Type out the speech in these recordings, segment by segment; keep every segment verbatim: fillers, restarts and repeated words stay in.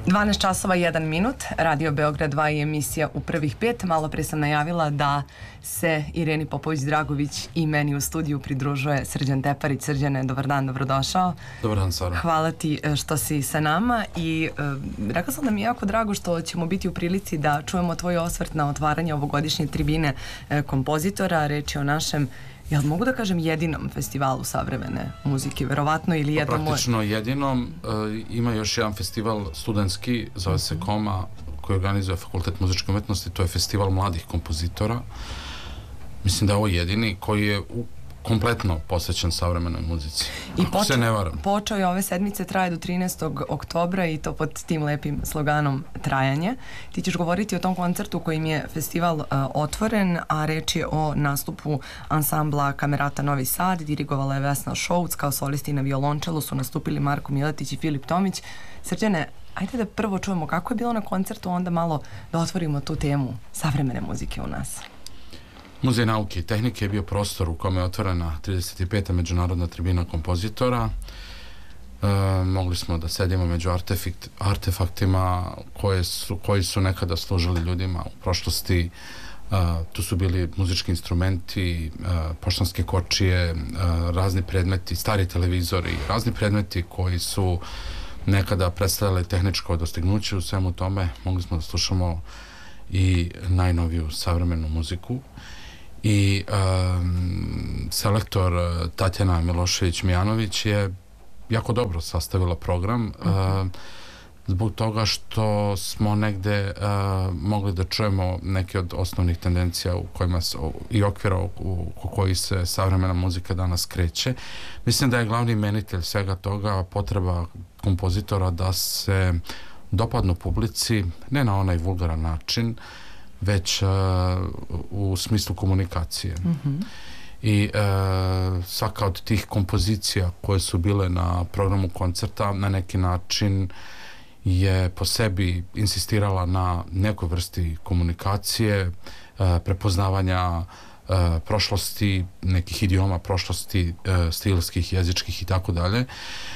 dvanaest časova jedan minut, Radio Beograd dva i emisija U prvih pet. Malo pre sam najavila da se Ireni Popović-Dragović i meni u studiju pridružuje Srđan Teparić. Srđane, dobar dan, dobrodošao. Dobar dan, Sara. Hvala ti što si sa nama i uh, rekla sam da mi je jako drago što ćemo biti u prilici da čujemo tvoj osvrt na otvaranje ovogodišnje tribine uh, kompozitora. Reč je o našem, jel mogu da kažem, jedinom festivalu savremene muzike, verovatno, ili jednom... Pa praktično jedinom. E, ima još jedan festival studentski, zove se Koma, koji organizuje Fakultet muzičke umetnosti, to je festival mladih kompozitora. Mislim da je ovo jedini koji je u, kompletno posvećen savremenoj muzici. I ako počeo, se ne varam. Počeo je ove sedmice, traje do trinaestog oktobra i to pod tim lepim sloganom Trajanje. Ti ćeš govoriti o tom koncertu kojim je festival uh, otvoren, a reč je o nastupu ansambla Kamerata Novi Sad. Dirigovala je Vesna Šouc, kao solisti na violončelu su nastupili Marko Miletić i Filip Tomić. Srđane, ajde da prvo čujemo kako je bilo na koncertu, onda malo da otvorimo tu temu savremene muzike u nas. Muzej nauke i tehnike je bio prostor u kome je otvorena trideset peta međunarodna tribina kompozitora. E, mogli smo da sedimo među artefakt, artefaktima koje su, koji su nekada služili ljudima u prošlosti. E, tu su bili muzički instrumenti, e, poštanske kočije, e, razni predmeti, stari televizori, razni predmeti koji su nekada predstavljali tehničko dostignuće. U svemu tome mogli smo da slušamo i najnoviju savremenu muziku. I um, selektor Tatjana Milošević-Mijanović je jako dobro sastavila program, uh, zbog toga što smo negde uh, mogli da čujemo neke od osnovnih tendencija u kojima se, i okvira u, u koji se savremena muzika danas kreće. Mislim da je glavni imenitelj svega toga potreba kompozitora da se dopadnu publici, ne na onaj vulgaran način, već uh, u smislu komunikacije. Mm-hmm. I uh, svaka od tih kompozicija koje su bile na programu koncerta na neki način je po sebi insistirala na nekoj vrsti komunikacije, uh, prepoznavanja uh, prošlosti, nekih idioma prošlosti, uh, stilskih, jezičkih i tako dalje.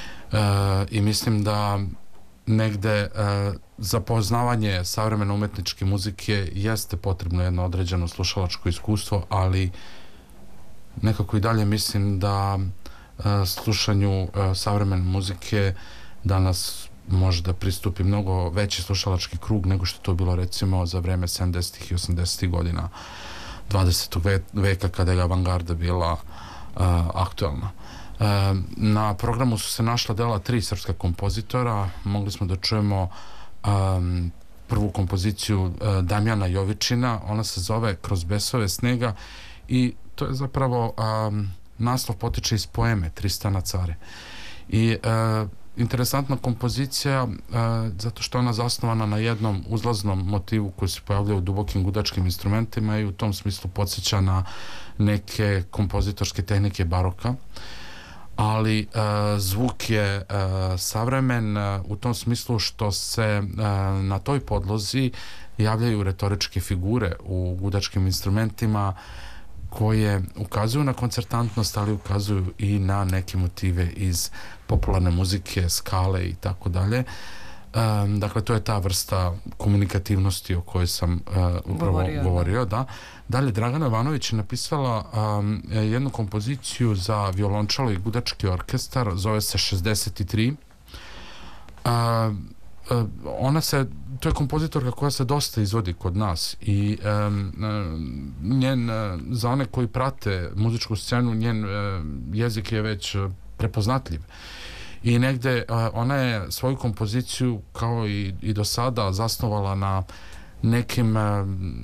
I mislim da negde uh, za poznavanje savremene umetničke muzike jeste potrebno jedno određeno slušalačko iskustvo, ali nekako i dalje mislim da uh, slušanju uh, savremene muzike danas može da pristupi mnogo veći slušalački krug nego što to bilo recimo za vreme sedamdesetih i osamdesetih godina dvadesetog veka kada je avangarda bila uh, aktuelna. Na programu su se našla dela tri srpska kompozitora. Mogli smo da čujemo um, prvu kompoziciju uh, Damjana Jovičina, ona se zove Kroz besove snega i to je zapravo um, naslov potiče iz poeme Tristana Care. I uh, interesantna kompozicija uh, zato što ona zasnovana na jednom uzlaznom motivu koji se pojavlja u dubokim gudačkim instrumentima i u tom smislu podsjeća na neke kompozitorske tehnike baroka. Ali uh, zvuk je uh, savremen uh, u tom smislu što se uh, na toj podlozi javljaju retoričke figure u gudačkim instrumentima koje ukazuju na koncertantnost, ali ukazuju i na neke motive iz popularne muzike, skale i tako dalje. Um, dakle, to je ta vrsta komunikativnosti o kojoj sam uh, upravo govorio, govorio da. Dalje, Dragana Ivanović je napisala um, jednu kompoziciju za violončelo i gudački orkestar, zove se šezdeset tri. Uh, uh, ona se, to je kompozitorka koja se dosta izvodi kod nas i um, uh, njen, uh, za one koji prate muzičku scenu, njen uh, jezik je već uh, prepoznatljiv. I negde uh, ona je svoju kompoziciju kao i, i do sada zasnovala na nekim uh,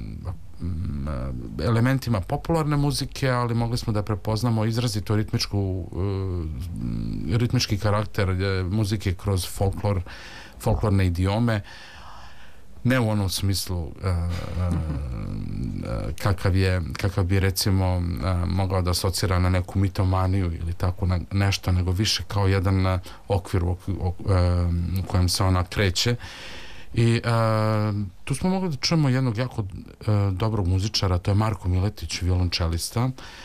elementima popularne muzike, ali mogli smo da prepoznamo izrazito ritmičku, uh, ritmički karakter uh, muzike kroz folklor, folklorne idiome. Ne u onom smislu uh, uh, kakav je, kakav bi recimo uh, mogao da asocira na neku mitomaniju ili tako na nešto, nego više kao jedan uh, okvir u, u, u, u kojem se ona kreće. I uh, tu smo mogli da čujemo jednog jako uh, dobrog muzičara, to je Marko Miletić, violončelista,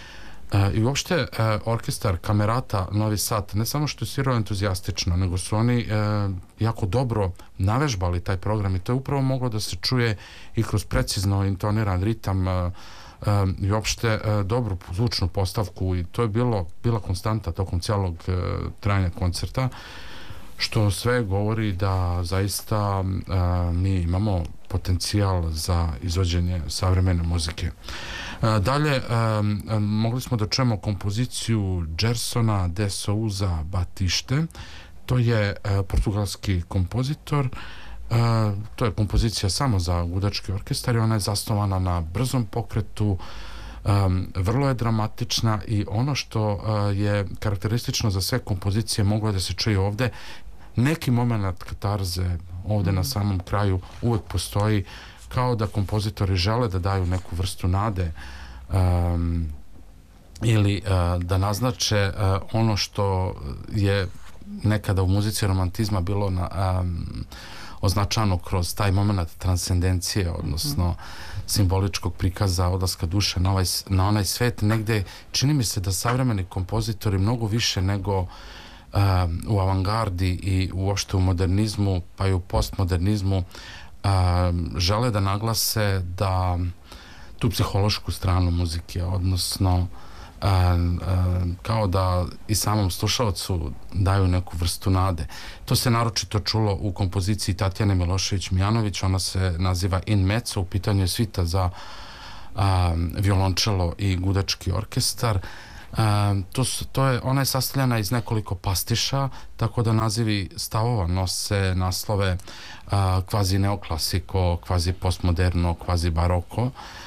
E, I uopšte e, orkestar Kamerata Novi Sad ne samo što je svirao entuzijastično, nego su oni e, jako dobro navežbali taj program i to je upravo moglo da se čuje i kroz precizno intoniran ritam e, e, i uopšte e, dobru zvučnu postavku i to je bilo, bila konstanta tokom cijelog e, trajanja koncerta, što sve govori da zaista e, mi imamo potencijal za izvođenje savremene muzike. E, dalje, e, mogli smo da čujemo kompoziciju Gersona de Souza Batiste. To je e, portugalski kompozitor. E, to je kompozicija samo za gudački orkestar i ona je zasnovana na brzom pokretu, Um, vrlo je dramatična i ono što uh, je karakteristično za sve kompozicije moglo da se čuje ovde, neki moment katarze ovde mm. na samom kraju uvek postoji, kao da kompozitori žele da daju neku vrstu nade um, ili uh, da naznače uh, ono što je nekada u muzici romantizma bilo na, um, označano kroz taj moment transcendencije, odnosno mm. simboličkog prikaza odlaska duše na, ovaj, na onaj svet. Negde čini mi se da savremeni kompozitori mnogo više nego uh, u avangardi i uopšte u modernizmu pa i u postmodernizmu uh, žele da naglase da tu psihološku stranu muzike, odnosno Uh, uh, kao da i samom slušalcu daju neku vrstu nade. To se naročito čulo u kompoziciji Tatjane Milošević-Mijanović, ona se naziva In Mezzo, u pitanju je svita za uh, violončelo i gudački orkestar. Uh, to, su, to je, ona je sastavljena iz nekoliko pastiša, tako da nazivi stavova nose naslove uh, kvazi neoklasiko, kvazi postmoderno, kvazi baroko.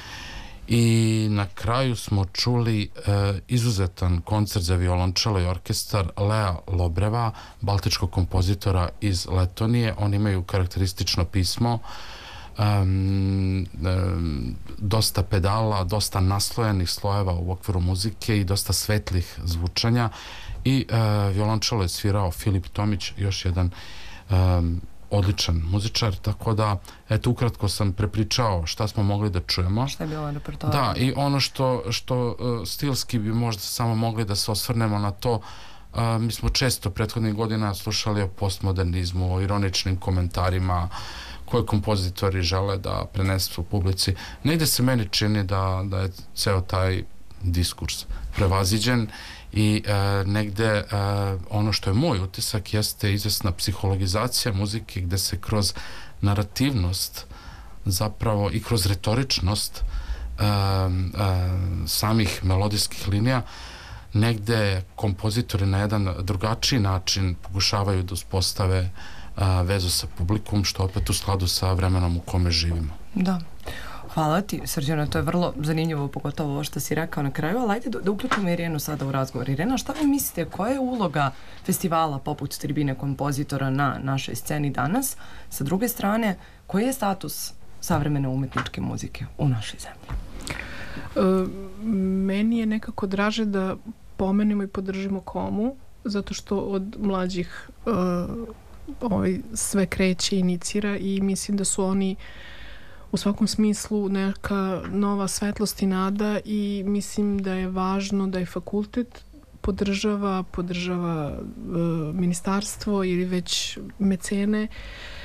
I na kraju smo čuli e, izuzetan koncert za violončelo i orkestar Lea Lobreva, baltičkog kompozitora iz Letonije. Oni imaju karakteristično pismo, um, e, dosta pedala, dosta naslojenih slojeva u okviru muzike i dosta svetlih zvučanja i e, violončelo je svirao Filip Tomić, još jedan um, odličan muzičar, tako da eto ukratko sam prepričao šta smo mogli da čujemo. Šta je bilo repertoar? Da, i ono što, što uh, stilski bi možda samo mogli da se osvrnemo na to, uh, mi smo često prethodnih godina slušali o postmodernizmu, o ironičnim komentarima koje kompozitori žele da prenesu publici. Negde se meni čini da, da je ceo taj diskurs prevaziđen i e, negde e, ono što je moj utisak jeste izvesna psihologizacija muzike gde se kroz narativnost zapravo i kroz retoričnost e, e, samih melodijskih linija negde kompozitori na jedan drugačiji način pokušavaju da uspostave a, vezu sa publikum, što opet u skladu sa vremenom u kome živimo. Da. Hvala ti, Srđana, to je vrlo zanimljivo, pogotovo ovo što si rekao na kraju, ali ajde da, da uključimo Irenu sada u razgovor. Irena, šta vi mislite, koja je uloga festivala poput Tribine kompozitora na našoj sceni danas? Sa druge strane, koji je status savremene umetničke muzike u našoj zemlji? E, meni je nekako draže da pomenemo i podržimo Komu, zato što od mlađih e, ovaj, sve kreće i inicira i mislim da su oni u svakom smislu neka nova svetlost i nada i mislim da je važno da je fakultet podržava, podržava e, ministarstvo ili već mecene. E,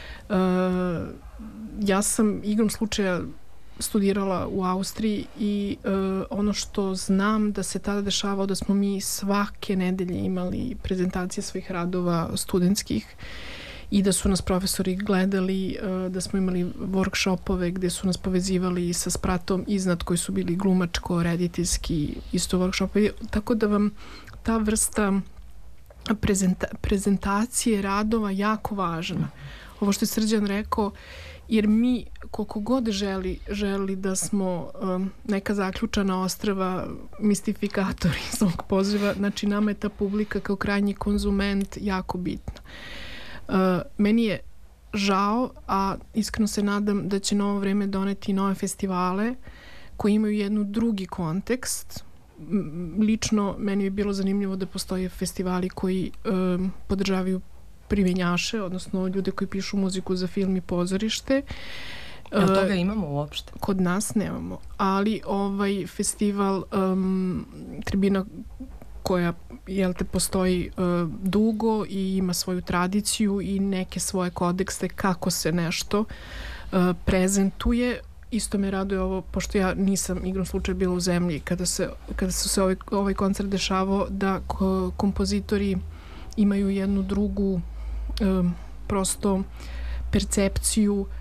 ja sam igrom slučaja studirala u Austriji i e, ono što znam da se tada dešavao da smo mi svake nedelje imali prezentacije svojih radova studentskih i da su nas profesori gledali, da smo imali workshopove gde su nas povezivali sa spratom iznad koji su bili glumačko, rediteljski, isto workshopovi. Tako da vam ta vrsta prezenta, prezentacije radova jako važna. Ovo što je Srđan rekao, jer mi koliko god želi, želi da smo um, neka zaključana ostrva, mistifikatori svog poziva, znači nama je ta publika kao krajnji konzument jako bitna. Uh, meni je žao, a iskreno se nadam da će novo vreme doneti nove festivale koji imaju jednu drugi kontekst. Lično meni je bilo zanimljivo da postoje festivali koji um, podržavaju primjenjaše, odnosno ljude koji pišu muziku za film i pozorište Jel toga imamo uopšte? Kod nas nemamo, ali ovaj festival um, Tribina koja jel te postoji uh, dugo i ima svoju tradiciju i neke svoje kodekse kako se nešto uh, prezentuje. Isto me raduje ovo, pošto ja nisam igrom slučaja bila u zemlji kada se, kada su se ovaj, ovaj koncert dešavao, da ko, kompozitori imaju jednu drugu um, prosto percepciju uh,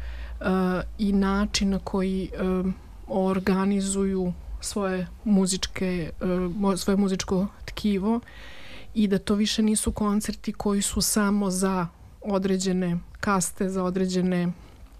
i način na koji um, organizuju svoje muzičke, uh, svoje muzičko tkivo i da to više nisu koncerti koji su samo za određene kaste, za određene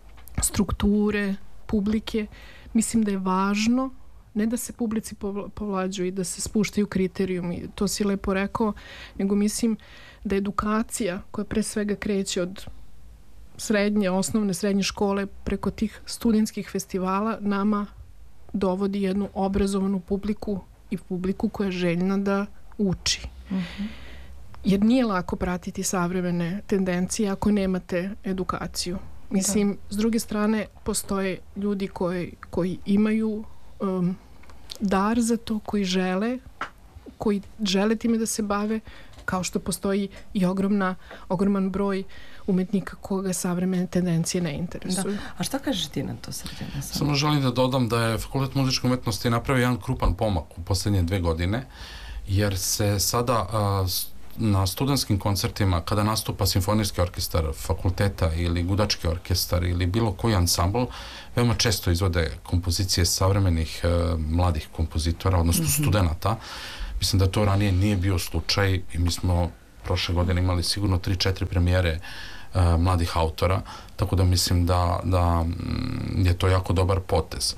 strukture publike. Mislim da je važno ne da se publici povlađuju i da se spuštaju kriterijumi, to si lepo rekao, nego mislim da edukacija koja pre svega kreće od srednje, osnovne, srednje škole preko tih studentskih festivala nama dovodi jednu obrazovanu publiku i publiku koja je željna da uči. Mm-hmm. Jer nije lako pratiti savremene tendencije ako nemate edukaciju. Mislim, da. S druge strane, postoje ljudi koji, koji imaju um, dar za to, koji žele, koji žele time da se bave, kao što postoji i ogromna, ogroman broj umetnika koga savremene tendencije ne interesuju. Da. A šta kažeš ti na to, Srđane? Samo želim da dodam da je Fakultet muzičke umetnosti napravio jedan krupan pomak u posljednje dve godine, jer se sada a, na studentskim koncertima, kada nastupa simfonijski orkestar fakulteta ili gudački orkestar ili bilo koji ansambl, veoma često izvode kompozicije savremenih e, mladih kompozitora, odnosno mm-hmm. studenata. Mislim da to ranije nije bio slučaj i mi smo prošle godine imali sigurno tri četiri premijere e, mladih autora, tako da mislim da, da je to jako dobar potez.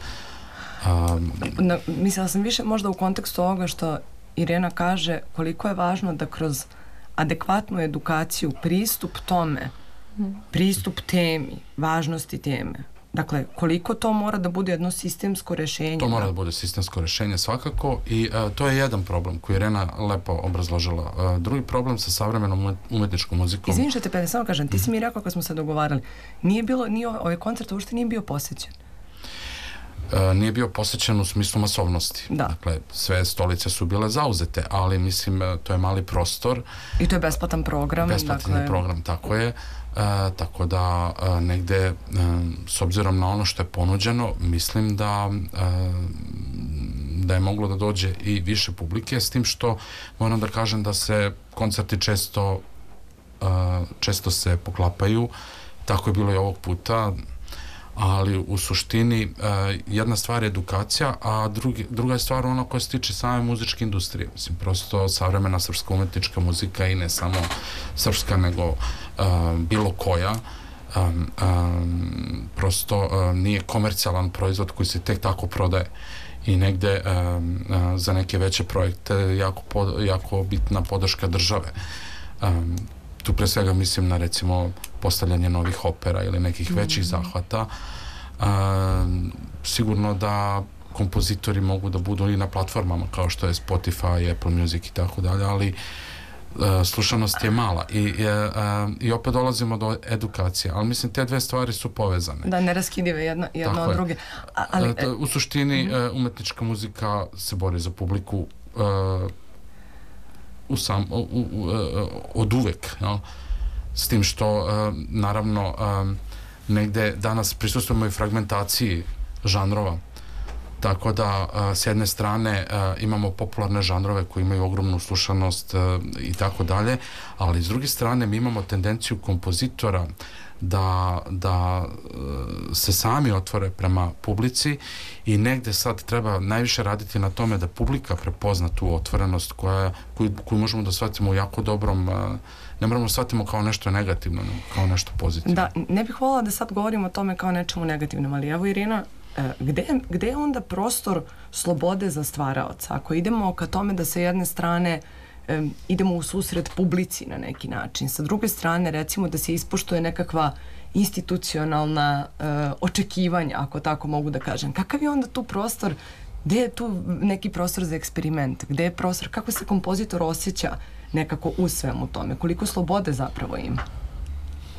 Um, Na, mislila sam više možda u kontekstu ovoga što Irena kaže koliko je važno da kroz adekvatnu edukaciju, pristup tome, pristup temi, važnosti teme. Dakle, koliko to mora da bude jedno sistemsko rešenje? To mora da bude sistemsko rešenje svakako i uh, to je jedan problem koji je Irena lepo obrazložila. Uh, drugi problem sa savremenom umetničkom muzikom... Izvini što te pede, samo kažem, ti si mi rekao kad smo se dogovarali, nije bilo, nije, ovaj koncert uopšte nije bio posjećen. Uh, nije bio posjećen u smislu masovnosti. Da. Dakle, sve stolice su bile zauzete, ali mislim, to je mali prostor. I to je besplatan program. Besplatan dakle... program, tako je. Uh, tako da uh, negde, uh, s obzirom na ono što je ponuđeno, mislim da uh, da je moglo da dođe i više publike, s tim što moram da kažem da se koncerti često uh, često se poklapaju. Tako je bilo i ovog puta, ali u suštini uh, jedna stvar je edukacija, a drugi, druga je stvar ona koja se tiče same muzičke industrije. Mislim, prosto savremena srpska umetnička muzika i ne samo srpska, nego uh, bilo koja um, um, prosto uh, nije komercijalan proizvod koji se tek tako prodaje i negde um, uh, za neke veće projekte jako, pod, jako bitna podrška države. Um, tu pre svega mislim na recimo postavljanje novih opera ili nekih većih zahvata. Uh, sigurno da kompozitori mogu da budu i na platformama kao što je Spotify, Apple Music i tako dalje, ali uh, slušanost je mala i, uh, i opet dolazimo do edukacije, ali mislim te dve stvari su povezane. Da, neraskidive jedna, jedna od druge. A, ali, uh, u suštini uh, umetnička muzika se bori za publiku uh, u sam, u, u, u, od uvek, jel? S tim što uh, naravno uh, negde danas prisustujemo i fragmentaciji žanrova, tako da uh, s jedne strane uh, imamo popularne žanrove koji imaju ogromnu slušanost uh, i tako dalje, ali s druge strane mi imamo tendenciju kompozitora da, da uh, se sami otvore prema publici i negde sad treba najviše raditi na tome da publika prepozna tu otvorenost koja, koju, koju možemo da shvatimo u jako dobrom, uh, ne moramo da shvatimo kao nešto negativno, kao nešto pozitivno. Da, ne bih voljela da sad govorimo o tome kao nečemu negativnom, ali evo Irina, Gde, gde je onda prostor slobode za stvaraoca? Ako idemo ka tome da sa jedne strane e, idemo u susret publici na neki način, sa druge strane recimo da se ispoštuje nekakva institucionalna e, očekivanja, ako tako mogu da kažem. Kakav je onda tu prostor, gde je tu neki prostor za eksperiment? Gde je prostor, kako se kompozitor osjeća nekako u svemu tome? Koliko slobode zapravo ima?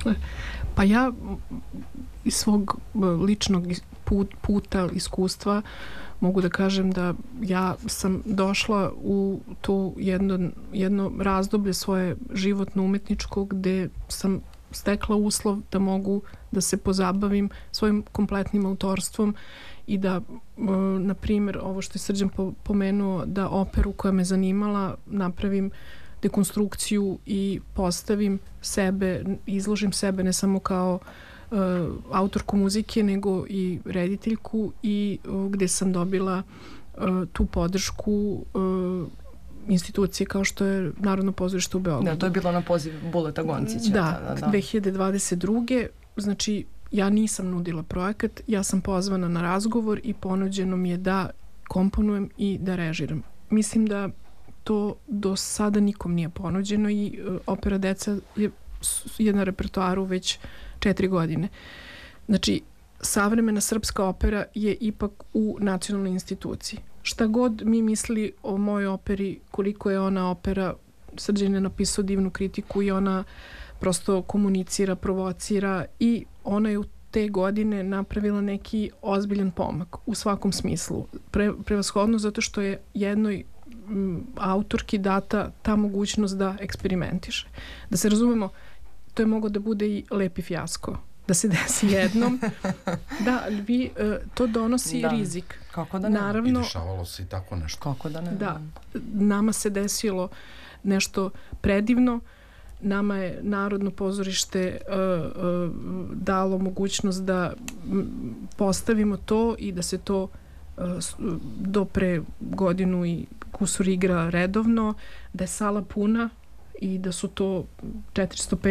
Pa ja iz svog ličnog puta, iskustva mogu da kažem da ja sam došla u to jedno, jedno razdoblje svoje životno-umetničko gde sam stekla uslov da mogu da se pozabavim svojim kompletnim autorstvom i da, na primjer, ovo što je Srđan pomenuo, da operu koja me zanimala napravim dekonstrukciju i postavim sebe, izložim sebe ne samo kao uh, autorku muzike, nego i rediteljku i uh, gde sam dobila uh, tu podršku uh, institucije kao što je Narodno pozorište u Beogradu. Da, to je bilo na poziv Buleta Goncića. Da, da, da. dve hiljade dvadeset druge. Znači, ja nisam nudila projekat, ja sam pozvana na razgovor i ponuđeno mi je da komponujem i da režiram. Mislim da to do sada nikom nije ponuđeno i uh, Opera Deca je, je na repertoaru već četiri godine. Znači, savremena srpska opera je ipak u nacionalnoj instituciji. Šta god mi misli o mojoj operi, koliko je ona opera, Srđan je napisao divnu kritiku i ona prosto komunicira, provocira i ona je u te godine napravila neki ozbiljan pomak u svakom smislu. Pre, prevashodno zato što je jednoj m, autorki data ta mogućnost da eksperimentiše. Da se razumemo, to je moglo da bude i lepi fijasko. Da se desi jednom. Da, vi, to donosi da. rizik. Kako da ne? Naravno, i dešavalo se i tako nešto. Kako da ne? Da, nama se desilo nešto predivno. Nama je Narodno pozorište uh, uh, dalo mogućnost da postavimo to i da se to uh, do pre godinu i kusur igra redovno, da je sala puna i da su to četiristo